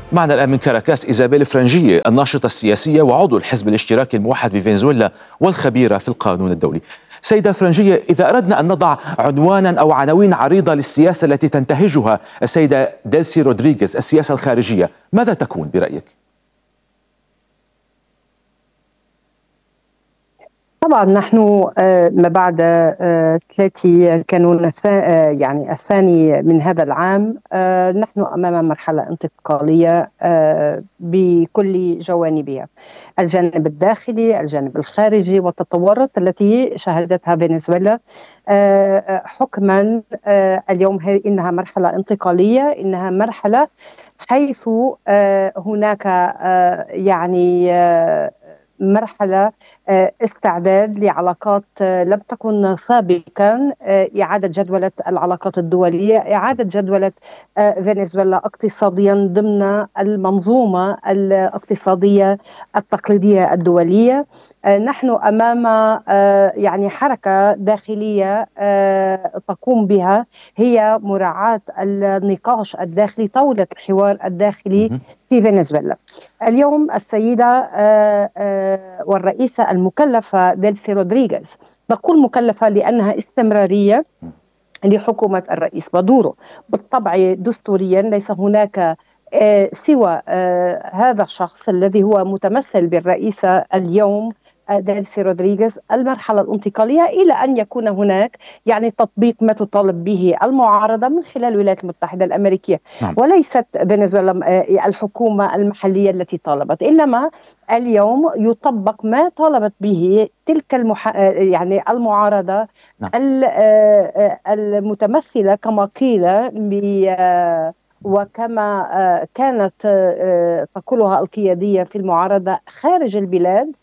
معنا الآن من كاراكاس إيزابيل فرنجية، الناشطة السياسية وعضو الحزب الاشتراكي الموحد في فنزويلا والخبيرة في القانون الدولي. سيدة فرنجية، إذا أردنا أن نضع عنوانا أو عناوين عريضة للسياسة التي تنتهجها السيدة ديلسي رودريغيز، السياسة الخارجية، ماذا تكون برأيك؟ طبعا نحن ما بعد 30 كانون يعني الثاني من هذا العام نحن أمام مرحلة انتقالية بكل جوانبها، الجانب الداخلي، الجانب الخارجي، والتطورات التي شهدتها فنزويلا حكما اليوم. إنها مرحلة انتقالية، إنها مرحلة حيث هناك يعني مرحلة استعداد لعلاقات لم تكن سابقا، إعادة جدولة العلاقات الدولية، إعادة جدولة فنزويلا اقتصاديا ضمن المنظومة الاقتصادية التقليدية الدولية. نحن أمام يعني حركة داخلية تقوم بها هي مراعاة النقاش الداخلي طاولة الحوار الداخلي في فنزويلا. اليوم السيدة والرئيسة المكلفة ديلسي رودريغيز، نقول مكلفة لأنها استمرارية لحكومة الرئيس مادورو. بالطبع دستوريا ليس هناك سوى هذا الشخص الذي هو متمثل بالرئيسة اليوم ديلسي رودريغيز المرحلة الانتقالية، إلى أن يكون هناك يعني تطبيق ما تطالب به المعارضة من خلال الولايات المتحدة الأمريكية. وليست فنزويلا الحكومة المحلية التي طالبت، إنما اليوم يطبق ما طالبت به تلك يعني المعارضة المتمثلة كما قيل وكما كانت تقولها القيادية في المعارضة خارج البلاد،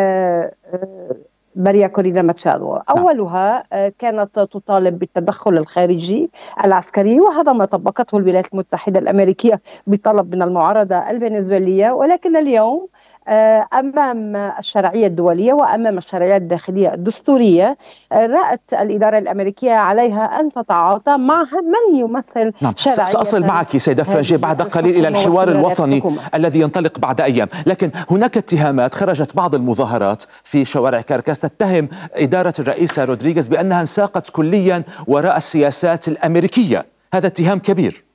ماريا كورينا ماتشادو. أولها كانت تطالب بالتدخل الخارجي العسكري، وهذا ما طبقته الولايات المتحدة الأمريكية بطلب من المعارضة الفنزويلية. ولكن اليوم أمام الشرعية الدولية وأمام الشرعية الداخلية الدستورية، رأت الإدارة الأمريكية عليها أن تتعاطى مع من يمثل شرعية. سأصل معك سيدة فرنجية بعد قليل إلى الحوار الوطني الذي ينطلق بعد أيام، لكن هناك اتهامات خرجت بعض المظاهرات في شوارع كاراكاس تتهم إدارة الرئيسة رودريغيز بأنها انساقت كليا وراء السياسات الأمريكية، هذا اتهام كبير.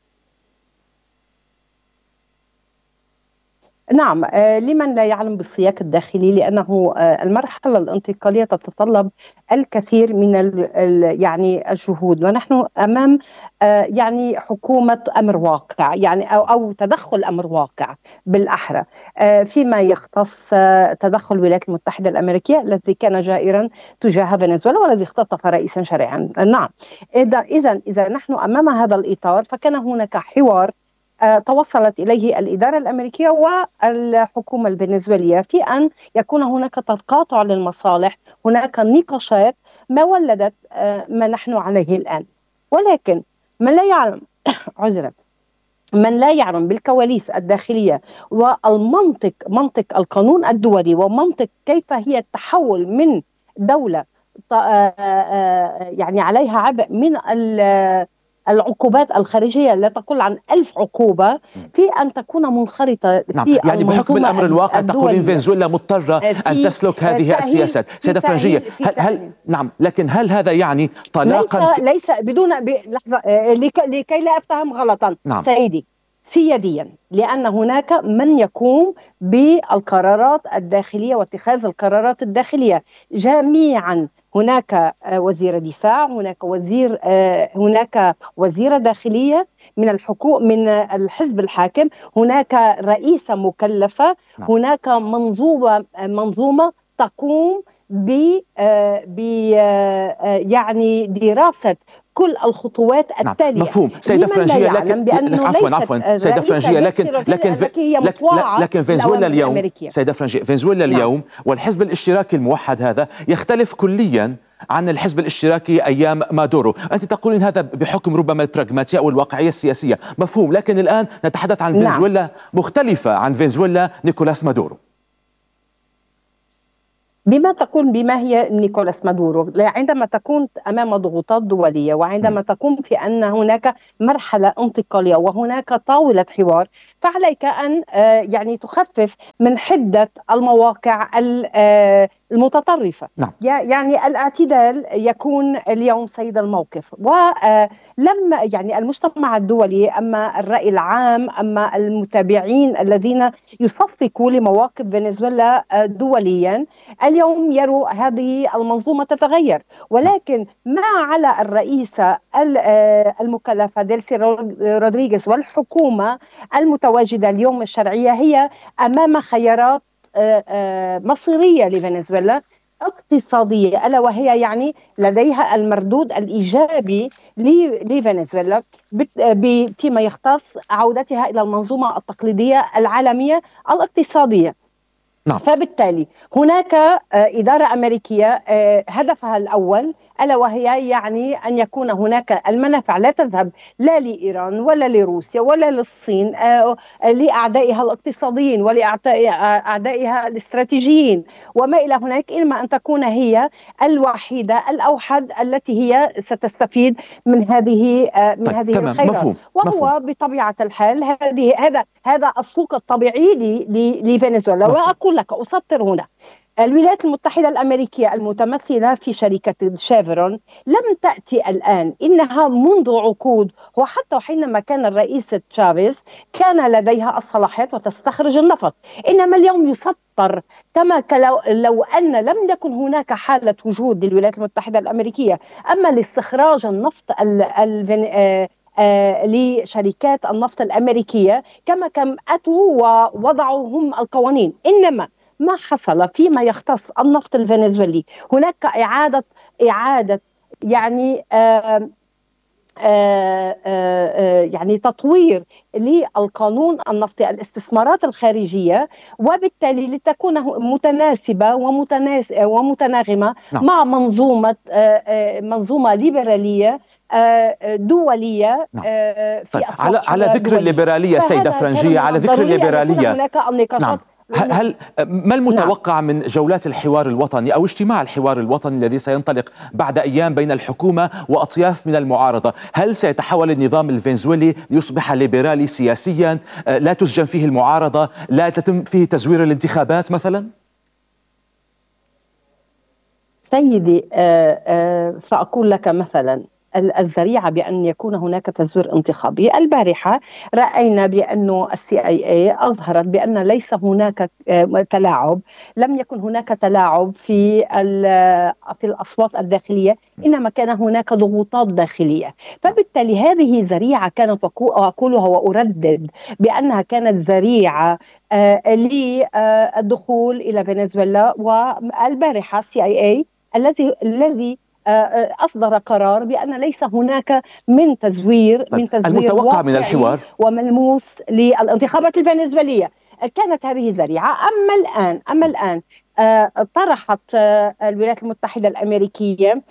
نعم، لمن لا يعلم بالسياق الداخلي، لأنه المرحلة الانتقالية تتطلب الكثير من يعني الجهود، ونحن أمام يعني حكومة أمر واقع، يعني أو تدخل أمر واقع بالأحرى فيما يختص تدخل الولايات المتحدة الأمريكية الذي كان جائرا تجاه فنزويلا والذي اختطف رئيسا شرعيا. نعم، إذا نحن أمام هذا الإطار، فكان هناك حوار توصلت إليه الإدارة الأمريكية والحكومة الفنزويلية في أن يكون هناك تقاطع للمصالح، هناك نقاشات ما ولدت ما نحن عليه الآن. ولكن من لا يعلم عذرا من لا يعلم بالكواليس الداخلية والمنطق، منطق القانون الدولي، ومنطق كيف هي التحول من دولة يعني عليها عبء من العقوبات الخارجية لا تقل عن 1000 عقوبة في أن تكون منخرطة في يعني بحكم الأمر الواقع تقولين فنزويلا مضطرة أن تسلك هذه السياسات. سيدة فرنجية، نعم، لكن هل هذا يعني طلاقا؟ ليس بدون لحظة لكي لا أفهم غلطا. نعم. سيدي، سياديا، لأن هناك من يقوم بالقرارات الداخلية واتخاذ القرارات الداخلية جميعا. هناك وزير دفاع، هناك وزيرة داخلية من من الحزب الحاكم، هناك رئيسة مكلفة، هناك منظومة تقوم ب يعني دراسة كل الخطوات التالية. مفهوم سيدة فرنجية، لكن عفوا سيدة فرنجية، لكن فنزويلا اليوم سيدة فرنجية، فنزويلا اليوم والحزب الاشتراكي الموحد هذا يختلف كليا عن الحزب الاشتراكي أيام مادورو. أنت تقولين هذا بحكم ربما البراغماتية أو الواقعية السياسية، مفهوم، لكن الآن نتحدث عن فنزويلا مختلفة عن فنزويلا نيكولاس مادورو. بما هي نيكولاس مادورو عندما تكون أمام ضغوطات دولية، وعندما تكون في أن هناك مرحلة انتقالية وهناك طاولة حوار، فعليك أن يعني تخفف من حدة المواقع المتطرفة. نعم. يعني الاعتدال يكون اليوم سيد الموقف. ولما يعني المجتمع الدولي، أما الرأي العام، أما المتابعين الذين يصفقوا لمواقف فنزويلا دوليا، اليوم يروا هذه المنظومة تتغير. ولكن ما على الرئيسة المكلفة ديلسي رودريغيز والحكومة المتواجدة اليوم الشرعية، هي أمام خيارات مصيرية لفنزويلا اقتصادية، ألا وهي يعني لديها المردود الإيجابي لفنزويلا فيما يختص عودتها إلى المنظومة التقليدية العالمية الاقتصادية. نعم. فبالتالي هناك إدارة أمريكية هدفها الأول ألا وهي يعني أن يكون هناك المنافع لا تذهب لا لإيران ولا لروسيا ولا للصين، لأعدائها الاقتصاديين ولأعدائها الاستراتيجيين وما إلى هناك، إنما أن تكون هي الوحيدة الأوحد التي هي ستستفيد من هذه هذه تمام. الخيرات. مفهوم. بطبيعة الحال هذا السوق الطبيعي لفنزويلا. وأقول لك أسطر هنا، الولايات المتحدة الأمريكية المتمثلة في شركة شيفرون لم تأتي الآن، إنها منذ عقود، وحتى حينما كان الرئيس تشافيز كان لديها الصلاحيات وتستخرج النفط. إنما اليوم يسطر كما لو أن لم يكن هناك حالة وجود للولايات المتحدة الأمريكية أما لاستخراج النفط لشركات النفط الأمريكية، كم أتوا ووضعوا هم القوانين. إنما ما حصل فيما يختص النفط الفنزويلي، هناك إعادة يعني يعني تطوير للقانون النفطي، الاستثمارات الخارجية، وبالتالي لتكون متناسبة ومتناغمة نعم. مع منظومة ليبرالية دولية. نعم. في طيب، أسواق على ذكر دولية. الليبرالية سيدة فرنجية، على ذكر الليبرالية، هناك النقاشات. نعم، ما المتوقع من جولات الحوار الوطني أو اجتماع الحوار الوطني الذي سينطلق بعد أيام بين الحكومة وأطياف من المعارضة؟ هل سيتحول النظام الفنزويلي ليصبح ليبرالي سياسيا، لا تسجن فيه المعارضة، لا تتم فيه تزوير الانتخابات مثلا؟ سيدي، سأقول لك مثلا الذريعة بأن يكون هناك تزوير انتخابي. البارحة رأينا بأن CIA أظهرت بأن ليس هناك تلاعب، لم يكن هناك تلاعب في الأصوات الداخلية، إنما كان هناك ضغوطات داخلية. فبالتالي هذه ذريعة كانت، أقولها وأردد بأنها كانت ذريعة للدخول إلى فنزويلا. والبارحة CIA الذي أصدر قرار بأن ليس هناك من تزوير المتوقع من الحوار وملموس للانتخابات الفنزويلية. كانت هذه ذريعة. أما الآن طرحت الولايات المتحدة الأمريكية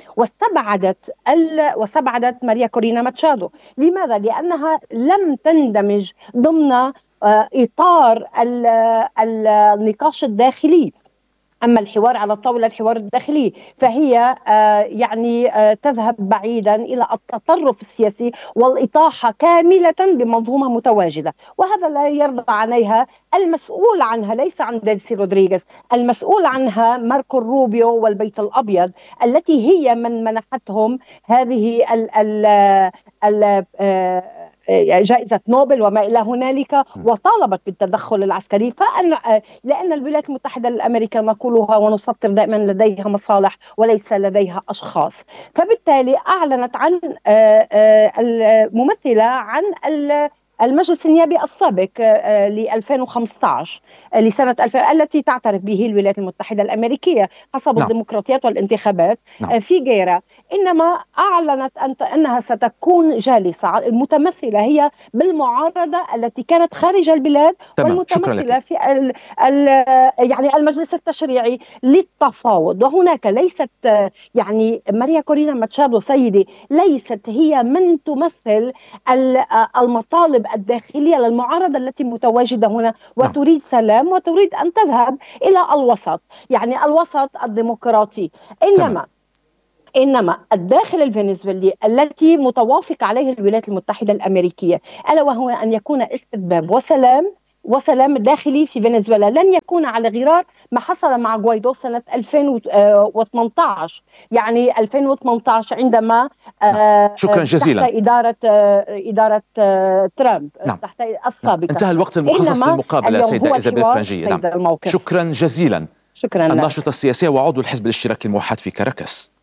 واستبعدت ماريا كورينا ماتشادو. لماذا؟ لأنها لم تندمج ضمن إطار النقاش الداخلي. أما الحوار على الطاولة، الحوار الداخلي، فهي يعني تذهب بعيدا إلى التطرف السياسي والإطاحة كاملة بمنظومة متواجدة، وهذا لا يرضى عليها. المسؤول عنها ليس عن ديلسي رودريغيز، المسؤول عنها ماركو روبيو والبيت الأبيض، التي هي من منحتهم هذه ال جائزة نوبل وما إلى هنالك، وطالبت بالتدخل العسكري. لأن الولايات المتحدة الأمريكية نقولها ونسطر دائما لديها مصالح وليس لديها أشخاص. فبالتالي أعلنت عن الممثلة عن المجلس النيابي السابق ل 2015 لسنة 2000 التي تعترف به الولايات المتحدة الأمريكية حسب الديمقراطيات والانتخابات في غيرها. إنما أعلنت أنها ستكون جالسة المتمثلة هي بالمعارضة التي كانت خارج البلاد، والمتمثلة في يعني المجلس التشريعي للتفاوض. وهناك ليست يعني ماريا كورينا ماتشادو سيدي ليست هي من تمثل المطالب الداخلية للمعارضة التي متواجدة هنا وتريد سلام وتريد أن تذهب إلى الوسط، يعني الوسط الديمقراطي. إنما الداخل الفنزويلي التي متوافق عليه الولايات المتحدة الأمريكية، ألا وهو أن يكون استتباب وسلام داخلي في فنزويلا، لن يكون على غرار ما حصل مع غوايدو سنة 2018. يعني 2018 عندما شكرا جزيلا. تحت إدارة ترامب تحت السابقة. انتهى الوقت المخصص للمقابلة سيدة إيزابيل فرنجية. شكرا جزيلا. شكرا. الناشطة السياسية وعضو الحزب الاشتراكي الموحد في كاراكاس.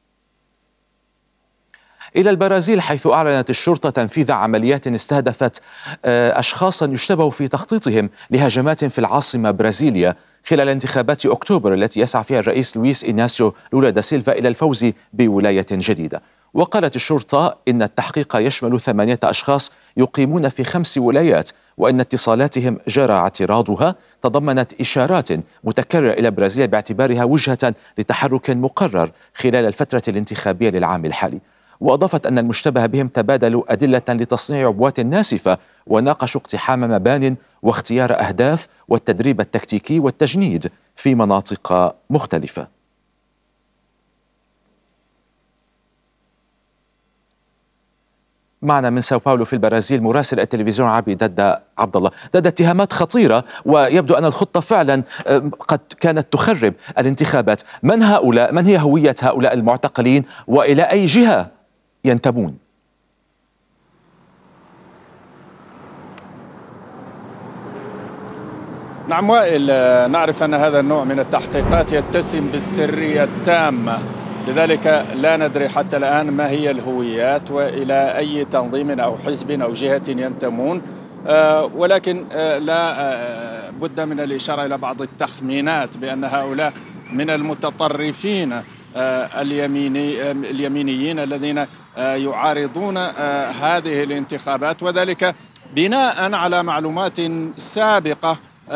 إلى البرازيل، حيث أعلنت الشرطة تنفيذ عمليات استهدفت أشخاصا يشتبه في تخطيطهم لهجمات في العاصمة برازيليا خلال انتخابات أكتوبر التي يسعى فيها الرئيس لويس إناسيو لولا دا سيلفا إلى الفوز بولاية جديدة. وقالت الشرطة إن التحقيق يشمل 8 أشخاص يقيمون في 5 ولايات، وإن اتصالاتهم جرى اعتراضها تضمنت إشارات متكررة إلى برازيل باعتبارها وجهة لتحرك مقرر خلال الفترة الانتخابية للعام الحالي. وأضافت أن المشتبه بهم تبادلوا أدلة لتصنيع عبوات ناسفة وناقشوا اقتحام مبان واختيار أهداف والتدريب التكتيكي والتجنيد في مناطق مختلفة. معنا من ساو باولو في البرازيل مراسل التلفزيون العربي دادا عبد الله. دادا، اتهامات خطيرة ويبدو أن الخطة فعلا قد كانت تخرب الانتخابات. من هؤلاء؟ من هي هوية هؤلاء المعتقلين وإلى أي جهة ينتمون؟ نعم وائل، نعرف أن هذا النوع من التحقيقات يتسم بالسرية التامة، لذلك لا ندري حتى الآن ما هي الهويات وإلى أي تنظيم أو حزب أو جهة ينتمون، ولكن لا بد من الإشارة إلى بعض التخمينات بأن هؤلاء من المتطرفين اليمينيين الذين يعارضون هذه الانتخابات، وذلك بناء على معلومات سابقة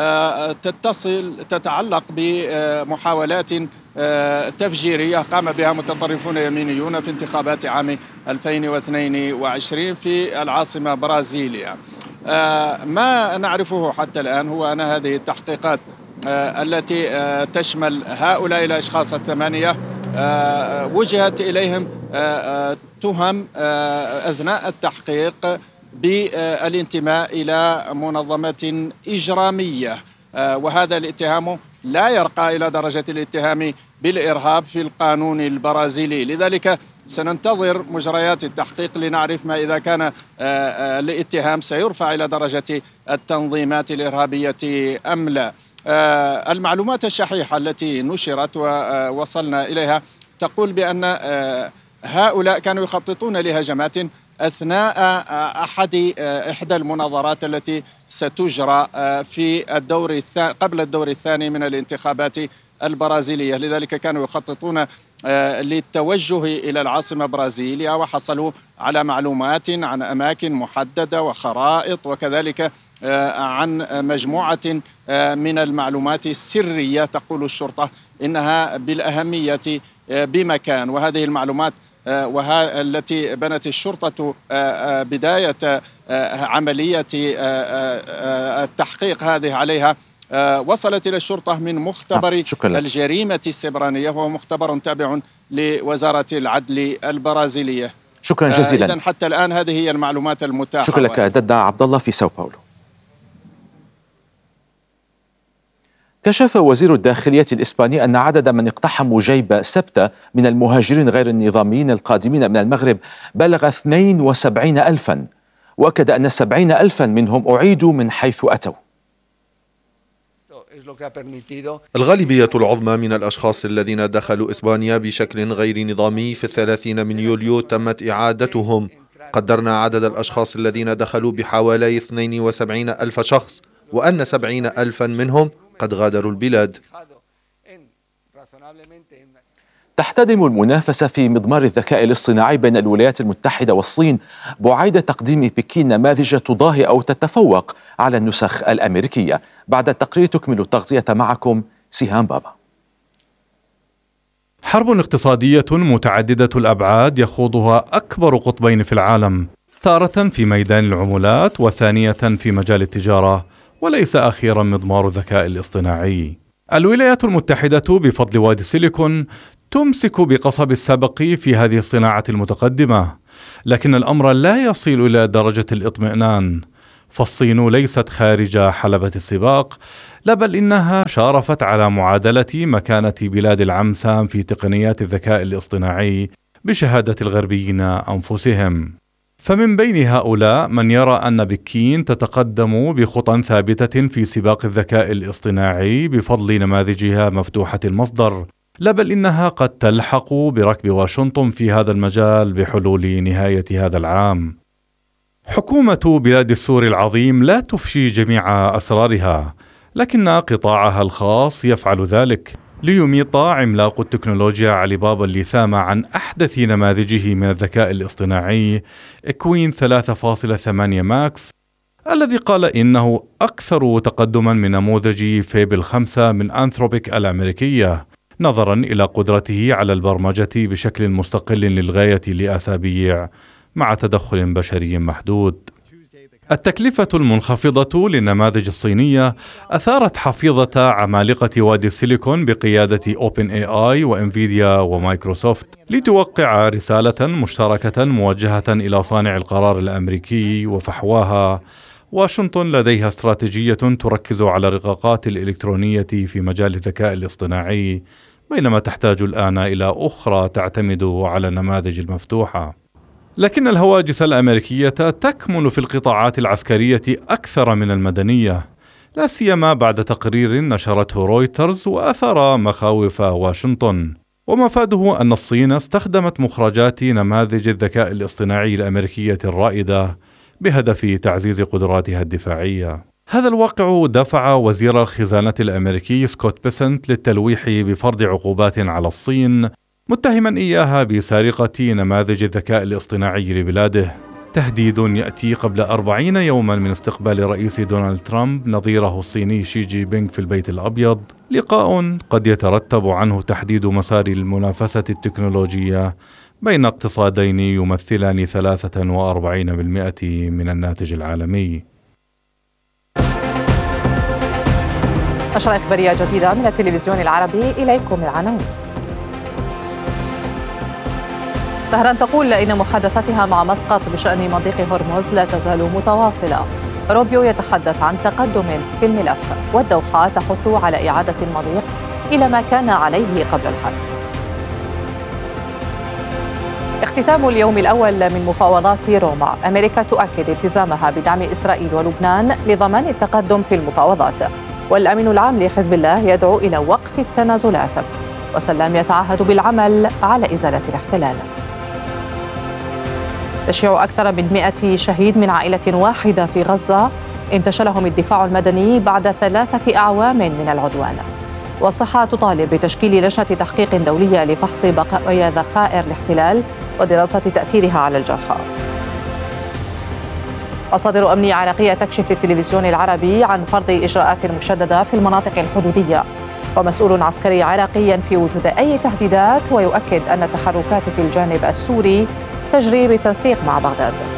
تتعلق بمحاولات تفجيرية قام بها متطرفون يمينيون في انتخابات عام 2022 في العاصمة برازيليا. ما نعرفه حتى الآن هو أن هذه التحقيقات التي تشمل هؤلاء الأشخاص 8 وجهت إليهم تهم أثناء التحقيق بالانتماء إلى منظمة إجرامية، وهذا الاتهام لا يرقى إلى درجة الاتهام بالإرهاب في القانون البرازيلي. لذلك سننتظر مجريات التحقيق لنعرف ما إذا كان الاتهام سيرفع إلى درجة التنظيمات الإرهابية أم لا. المعلومات الشحيحة التي نشرت ووصلنا إليها تقول بأن هؤلاء كانوا يخططون لهجمات أثناء إحدى المناظرات التي ستجرى في قبل الدور الثاني من الانتخابات البرازيلية. لذلك كانوا يخططون للتوجه إلى العاصمة برازيليا، وحصلوا على معلومات عن أماكن محددة وخرائط، وكذلك عن مجموعة من المعلومات السرية تقول الشرطة إنها بالأهمية بمكان. وهذه المعلومات التي بنت الشرطة بداية عملية التحقيق هذه عليها وصلت إلى الشرطة من مختبر الجريمة السبرانية، وهو مختبر تابع لوزارة العدل البرازيلية. شكرا جزيلا. إذن حتى الآن هذه هي المعلومات المتاحة. شكرا لك دادا عبد الله في ساو باولو. كشف وزير الداخلية الإسباني أن عدد من اقتحموا جيب سبتة من المهاجرين غير النظاميين القادمين من المغرب بلغ 72,000، وأكد أن 70,000 منهم أعيدوا من حيث أتوا. الغالبية العظمى من الأشخاص الذين دخلوا إسبانيا بشكل غير نظامي في 30 من يوليو تمت إعادتهم. قدرنا عدد الأشخاص الذين دخلوا بحوالي 72,000 شخص، وأن 70,000 منهم قد غادروا البلاد. تحتدم المنافسة في مضمار الذكاء الاصطناعي بين الولايات المتحدة والصين بعيد تقديم بكين نماذج تضاهي أو تتفوق على النسخ الأمريكية. بعد التقرير تكمل التغطية معكم سيهان بابا. حرب اقتصادية متعددة الأبعاد يخوضها أكبر قطبين في العالم تارة في ميدان العملات وثانية في مجال التجارة، وليس أخيرا مضمار الذكاء الاصطناعي. الولايات المتحدة بفضل وادي سيليكون تمسك بقصب السبق في هذه الصناعة المتقدمة، لكن الأمر لا يصل إلى درجة الاطمئنان، فالصين ليست خارج حلبة السباق، لا بل إنها شارفت على معادلة مكانة بلاد العم سام في تقنيات الذكاء الاصطناعي بشهادة الغربيين أنفسهم. فمن بين هؤلاء من يرى أن بكين تتقدم بخطى ثابتة في سباق الذكاء الاصطناعي بفضل نماذجها مفتوحة المصدر، لا بل إنها قد تلحق بركب واشنطن في هذا المجال بحلول نهاية هذا العام. حكومة بلاد السور العظيم لا تفشي جميع أسرارها، لكن قطاعها الخاص يفعل ذلك ليميط عملاق التكنولوجيا علي بابا الليثام عن أحدث نماذجه من الذكاء الاصطناعي إكوين 3.8 ماكس، الذي قال إنه أكثر تقدما من نموذج فيبل 5 من أنثروبيك الأمريكية، نظرا إلى قدرته على البرمجة بشكل مستقل للغاية لأسابيع مع تدخل بشري محدود. التكلفة المنخفضة للنماذج الصينية أثارت حفيظة عمالقة وادي السيليكون بقيادة أوبن اي اي وانفيديا ومايكروسوفت لتوقع رسالة مشتركة موجهة إلى صانع القرار الأمريكي وفحواها. واشنطن لديها استراتيجية تركز على الرقاقات الإلكترونية في مجال الذكاء الاصطناعي، بينما تحتاج الآن إلى أخرى تعتمد على النماذج المفتوحة. لكن الهواجس الأمريكية تكمن في القطاعات العسكرية أكثر من المدنية، لا سيما بعد تقرير نشرته رويترز وأثار مخاوف واشنطن، ومفاده أن الصين استخدمت مخرجات نماذج الذكاء الاصطناعي الأمريكية الرائدة بهدف تعزيز قدراتها الدفاعية. هذا الواقع دفع وزير الخزانة الأمريكي سكوت بيسنت للتلويح بفرض عقوبات على الصين، متهما إياها بسرقة نماذج الذكاء الاصطناعي لبلاده، تهديد يأتي قبل 40 يوما من استقبال رئيس دونالد ترامب نظيره الصيني شي جي بينغ في البيت الأبيض، لقاء قد يترتب عنه تحديد مسار المنافسة التكنولوجية بين اقتصادين يمثلان 43% من الناتج العالمي. نشرة إخبارية جديدة من التلفزيون العربي، إليكم العناوين. طهران تقول إن محادثاتها مع مسقط بشأن مضيق هرمز لا تزال متواصلة. روبيو يتحدث عن تقدم في الملف، والدوحة تحث على إعادة المضيق إلى ما كان عليه قبل الحرب. اختتام اليوم الأول من مفاوضات روما، أمريكا تؤكد التزامها بدعم إسرائيل ولبنان لضمان التقدم في المفاوضات، والأمين العام لحزب الله يدعو إلى وقف التنازلات، وسلام يتعهد بالعمل على إزالة الاحتلال. تشيع أكثر من 100 شهيد من عائلة واحدة في غزة انتشلهم الدفاع المدني بعد 3 أعوام من العدوان. والصحة تطالب بتشكيل لجنة تحقيق دولية لفحص بقايا ذخائر الاحتلال ودراسة تأثيرها على الجرحى. مصادر أمنية عراقية تكشف للتلفزيون العربي عن فرض إجراءات مشددة في المناطق الحدودية، ومسؤول عسكري عراقي ينفي وجود أي تهديدات، ويؤكد أن التحركات في الجانب السوري تجري بالتنسيق مع بغداد.